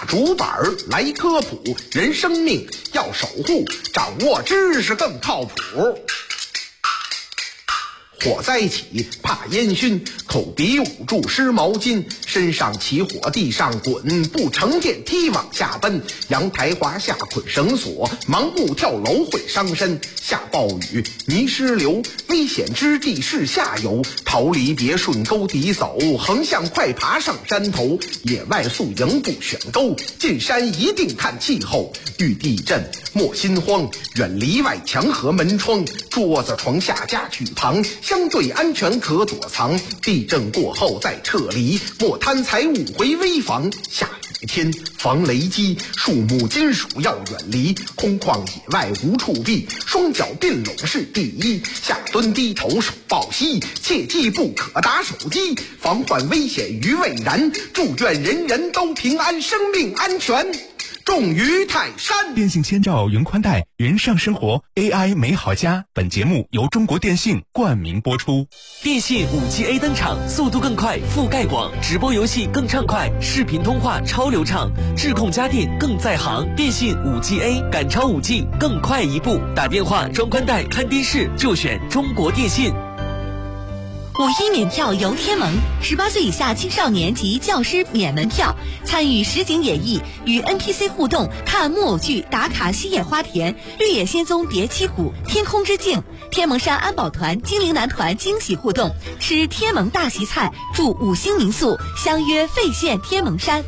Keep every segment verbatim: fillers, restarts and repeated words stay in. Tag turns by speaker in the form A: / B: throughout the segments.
A: 竹板来科普，人生命要守护，掌握知识更靠谱。火灾起怕烟熏，口鼻捂住湿毛巾，身上起火地上滚，不乘电梯往下奔，阳台滑下捆绳索，盲目跳楼会伤身。下暴雨泥石流，危险之地是下游，逃离别顺沟底走，横向快爬上山头。野外宿营不选沟，进山一定看气候。遇地震莫心慌，远离外墙和门窗，桌子床下家具旁，相对安全可躲藏。地震过后再撤离，莫贪财物回危房。下雨天防雷击，树木金属要远离，空旷野外无处避，双脚并拢是第一。下蹲低头手抱膝，切记不可打手机，防患危险于未然。祝愿人人都平安，生命安全重于泰山。
B: 电信千兆云宽带，人上生活 A I 美好家。本节目由中国电信冠名播出。
C: 电信 五 G A 登场，速度更快，覆盖广，直播游戏更畅快，视频通话超流畅，智控家电更在行。电信 五 G A 赶超 五 G， 更快一步。打电话装宽带看电视就选中国电信。
D: 五一免票游天盟，十八岁以下青少年及教师免门票，参与实景演绎，与 N P C 互动，看木偶剧，打卡西野花田、绿野仙踪叠七虎、天空之镜、天盟山安保团、精灵男团惊喜互动，吃天盟大席菜，住五星民宿，相约费县天盟山。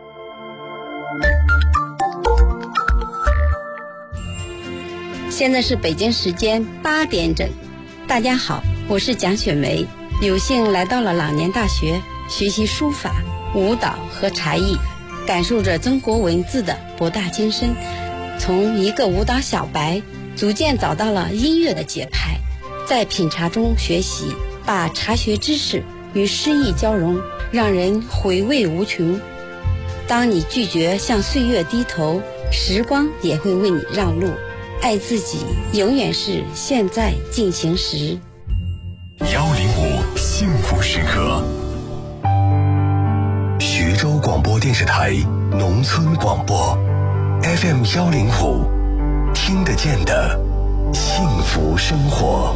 E: 现在是北京时间八点整，大家好，我是蒋雪梅。有幸来到了老年大学，学习书法、舞蹈和茶艺，感受着中国文字的博大精深。从一个舞蹈小白，逐渐找到了音乐的节拍，在品茶中学习，把茶学知识与诗意交融，让人回味无穷。当你拒绝向岁月低头，时光也会为你让路。爱自己，永远是现在进行时。
F: 幺零五幸福时刻，徐州广播电视台农村广播 F M 幺零五，听得见的幸福生活。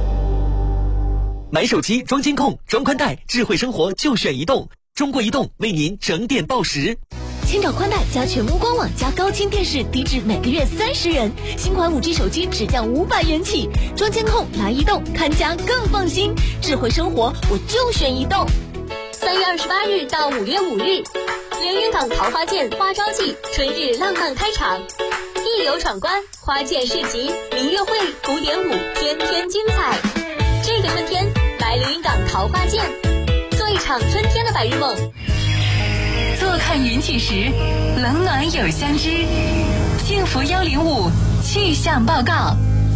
C: 买手机装监控、装宽带，智慧生活就选移动。中国移动为您整点报时。
D: 千兆宽带加全屋官网加高清电视，低至每个月三十元。新款 五 G 手机只降五百元起。装监控来移动，看家更放心。智慧生活我就选移动。
G: 三月二十八日到五月五日，连云港桃花舰花朝季春日浪漫开场，一游闯关，花舰市集、民乐会、古典舞，天天精彩。这个春天来连云港桃花舰，做一场春天的白日梦。
H: 坐看云起时，冷暖有相知。幸福幺零五气象报告，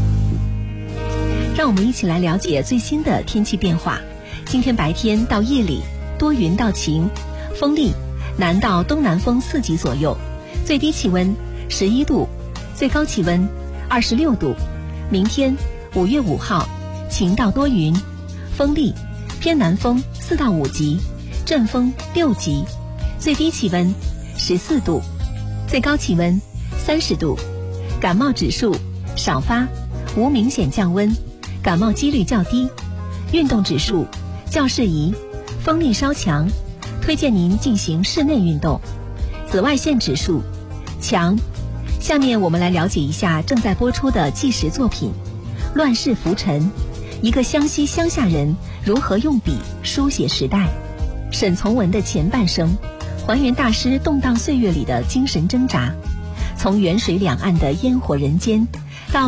I: 让我们一起来了解最新的天气变化。今天白天到夜里多云到晴，风力南到东南风四级左右，最低气温十一度，最高气温二十六度。明天五月五号晴到多云，风力偏南风四到五级，阵风六级。最低气温十四度，最高气温三十度。感冒指数少发，无明显降温，感冒几率较低。运动指数较适宜，风力稍强，推荐您进行室内运动。紫外线指数强。下面我们来了解一下正在播出的纪实作品《乱世浮沉》，一个湘西乡下人如何用笔书写时代。沈从文的前半生还原大师动荡岁月里的精神挣扎，从远水两岸的烟火人间